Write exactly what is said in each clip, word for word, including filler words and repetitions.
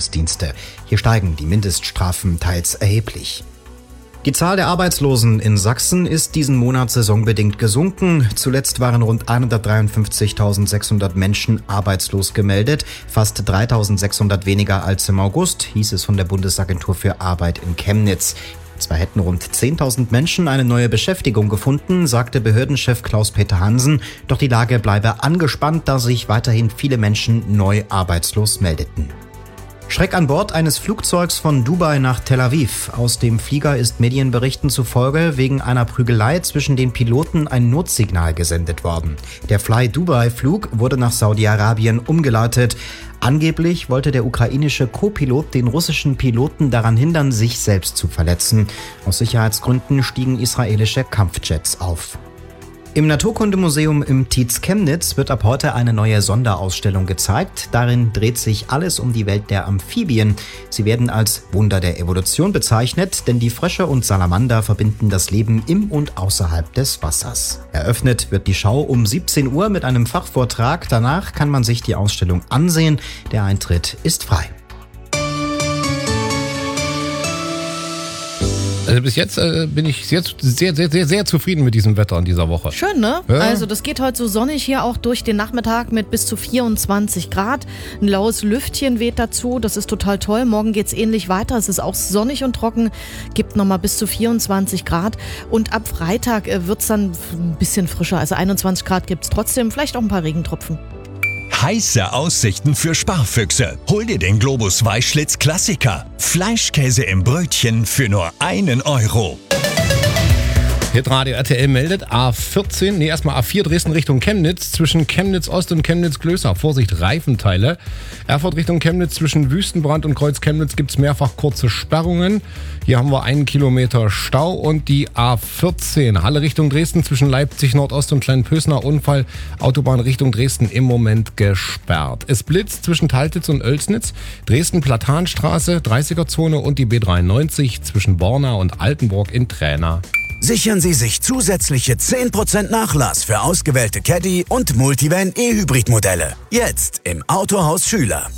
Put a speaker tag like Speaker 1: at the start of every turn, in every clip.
Speaker 1: Rettungsdienste. Hier steigen die Mindeststrafen teils erheblich. Die Zahl der Arbeitslosen in Sachsen ist diesen Monat saisonbedingt gesunken. Zuletzt waren rund hundertdreiundfünfzigtausendsechshundert Menschen arbeitslos gemeldet, fast dreitausendsechshundert weniger als im August, hieß es von der Bundesagentur für Arbeit in Chemnitz. Zwar hätten rund zehntausend Menschen eine neue Beschäftigung gefunden, sagte Behördenchef Klaus-Peter Hansen, doch die Lage bleibe angespannt, da sich weiterhin viele Menschen neu arbeitslos meldeten. Schreck an Bord eines Flugzeugs von Dubai nach Tel Aviv. Aus dem Flieger ist Medienberichten zufolge wegen einer Prügelei zwischen den Piloten ein Notsignal gesendet worden. Der Fly-Dubai-Flug wurde nach Saudi-Arabien umgeleitet. Angeblich wollte der ukrainische Co-Pilot den russischen Piloten daran hindern, sich selbst zu verletzen. Aus Sicherheitsgründen stiegen israelische Kampfjets auf. Im Naturkundemuseum im Tietz Chemnitz wird ab heute eine neue Sonderausstellung gezeigt. Darin dreht sich alles um die Welt der Amphibien. Sie werden als Wunder der Evolution bezeichnet, denn die Frösche und Salamander verbinden das Leben im und außerhalb des Wassers. Eröffnet wird die Schau um siebzehn Uhr mit einem Fachvortrag. Danach kann man sich die Ausstellung ansehen. Der Eintritt ist frei.
Speaker 2: Also bis jetzt äh, bin ich jetzt sehr, sehr, sehr, sehr zufrieden mit diesem Wetter in dieser Woche.
Speaker 3: Schön, ne?
Speaker 2: Ja.
Speaker 3: Also das geht heute so sonnig hier auch durch den Nachmittag mit bis zu vierundzwanzig Grad. Ein laues Lüftchen weht dazu, das ist total toll. Morgen geht's ähnlich weiter, es ist auch sonnig und trocken, gibt nochmal bis zu vierundzwanzig Grad. Und ab Freitag äh, wird's dann ein bisschen frischer, also einundzwanzig Grad gibt's trotzdem, vielleicht auch ein paar Regentropfen.
Speaker 4: Heiße Aussichten für Sparfüchse. Hol dir den Globus Weichschlitz Klassiker. Fleischkäse im Brötchen für nur einen Euro.
Speaker 2: Hitradio R T L meldet A vierzehn, nee erstmal A vier Dresden Richtung Chemnitz, zwischen Chemnitz Ost und Chemnitz Klößer. Vorsicht, Reifenteile. Erfurt Richtung Chemnitz, zwischen Wüstenbrand und Kreuz Chemnitz gibt es mehrfach kurze Sperrungen. Hier haben wir einen Kilometer Stau und die A vierzehn. Halle Richtung Dresden, zwischen Leipzig Nordost und Kleinpösner Unfall. Autobahn Richtung Dresden im Moment gesperrt. Es blitzt zwischen Taltitz und Oelsnitz. Dresden Platanstraße, dreißiger Zone und die B dreiundneunzig zwischen Borna und Altenburg in Träna.
Speaker 5: Sichern Sie sich zusätzliche zehn Prozent Nachlass für ausgewählte Caddy- und Multivan E-Hybrid-Modelle. Jetzt im Autohaus Schüler.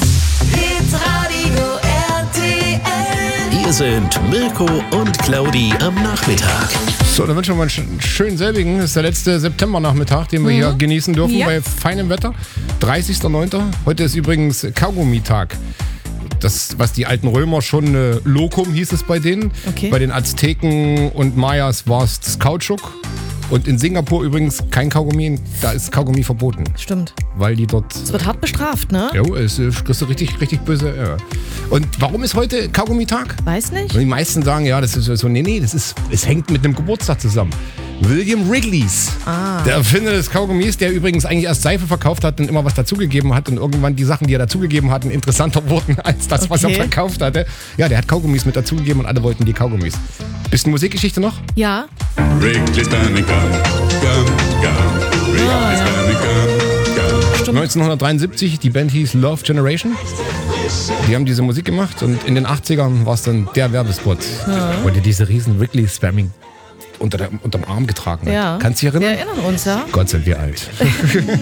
Speaker 6: Hitradio R T L.
Speaker 7: Hier sind Mirko und Claudi am Nachmittag.
Speaker 2: So, dann wünschen wir mal einen schönen selbigen. Das ist der letzte Septembernachmittag, den wir
Speaker 3: Mhm.
Speaker 2: hier genießen dürfen
Speaker 3: Ja.
Speaker 2: bei feinem Wetter. dreißigster neunter Heute ist übrigens Kaugummi-Tag. Das, was die alten Römer schon äh, Locum hieß es bei denen.
Speaker 3: Okay.
Speaker 2: Bei den Azteken und Mayas war es das Kautschuk. Und in Singapur übrigens kein Kaugummi, da ist Kaugummi verboten.
Speaker 3: Stimmt.
Speaker 2: Weil die dort...
Speaker 3: Es wird hart bestraft, ne?
Speaker 2: Jo, es ist kriegst du richtig, richtig böse. Ja. Und warum ist heute Kaugummi-Tag?
Speaker 3: Weiß nicht.
Speaker 2: Und die meisten sagen, ja, das ist so, nee, nee, das ist, es hängt mit einem Geburtstag zusammen. William Wrigley's,
Speaker 3: Ah.
Speaker 2: der Erfinder des Kaugummis, der übrigens eigentlich erst Seife verkauft hat und immer was dazugegeben hat und irgendwann die Sachen, die er dazugegeben hat, interessanter wurden als das, was er
Speaker 3: Okay.
Speaker 2: verkauft hatte. Ja, der hat Kaugummis mit dazugegeben und alle wollten die Kaugummis. Bisschen Musikgeschichte noch?
Speaker 3: Ja.
Speaker 8: Wrigley's Family Gum, Gum, Gum. Wrigley's Family Gum, Gum.
Speaker 2: neunzehnhundertdreiundsiebzig, die Band hieß Love Generation. Die haben diese Musik gemacht und in den achtzigern war es dann der Werbespot, wo die diese riesen Wrigley's Family unter der, unterm Arm getragen hat.
Speaker 3: Ja.
Speaker 2: Kannst du dich erinnern?
Speaker 3: Wir erinnern uns, ja.
Speaker 2: Gott sind wir alt.